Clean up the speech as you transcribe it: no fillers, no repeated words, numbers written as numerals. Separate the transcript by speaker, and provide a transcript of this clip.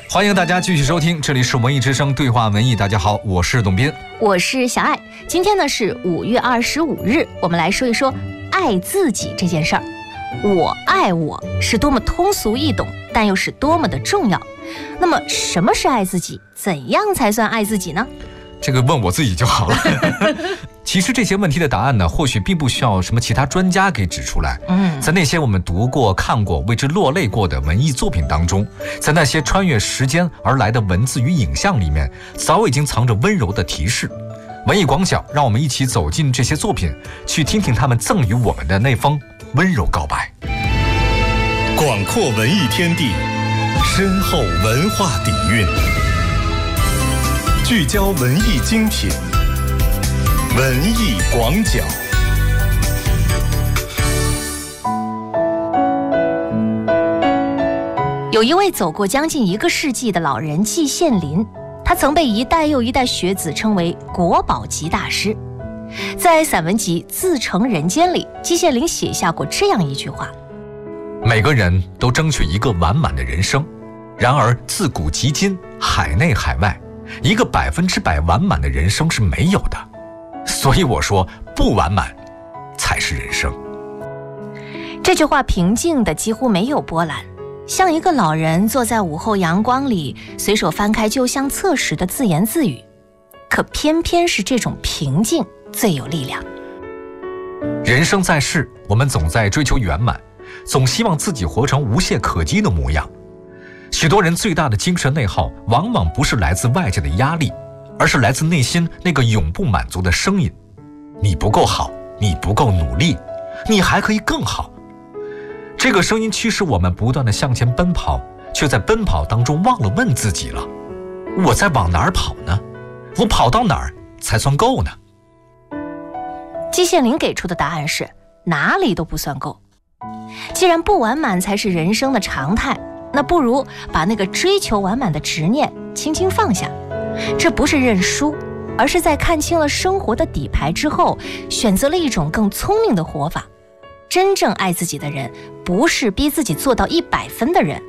Speaker 1: 欢迎大家继续收听，这里是文艺之声对话文艺。大家好，我是董斌，
Speaker 2: 我是小爱。今天呢是5月25日，我们来说一说爱自己这件事儿。我爱我是多么通俗易懂，但又是多么的重要。那么什么是爱自己？怎样才算爱自己呢？
Speaker 1: 这个问我自己就好了。其实这些问题的答案呢，或许并不需要什么其他专家给指出来。在那些我们读过、看过、为之落泪过的文艺作品当中，在那些穿越时间而来的文字与影像里面，早已经藏着温柔的提示。文艺广角，让我们一起走进这些作品，去听听他们赠予我们的那封温柔告白。
Speaker 3: 广阔文艺天地，深厚文化底蕴，聚焦文艺精品，文艺广角。
Speaker 2: 有一位走过将近1个世纪的老人季羡林，他曾被一代又一代学子称为国宝级大师。在散文集《自成人间》里，季羡林写下过这样一句话：
Speaker 1: 每个人都争取一个完满的人生，然而自古及今，海内海外，一个100%完满的人生是没有的。所以我说，不完满才是人生。
Speaker 2: 这句话平静的几乎没有波澜，像一个老人坐在午后阳光里，随手翻开旧相册时的自言自语。可偏偏是这种平静最有力量。
Speaker 1: 人生在世，我们总在追求圆满，总希望自己活成无懈可击的模样。许多人最大的精神内耗，往往不是来自外界的压力，而是来自内心那个永不满足的声音：你不够好，你不够努力，你还可以更好。这个声音驱使我们不断地向前奔跑，却在奔跑当中忘了问自己了：我在往哪儿跑呢？我跑到哪儿才算够呢？
Speaker 2: 季羡林给出的答案是哪里都不算够。既然不完满才是人生的常态，那不如把那个追求完满的执念轻轻放下。这不是认输，而是在看清了生活的底牌之后，选择了一种更聪明的活法。真正爱自己的人，不是逼自己做到100分的人，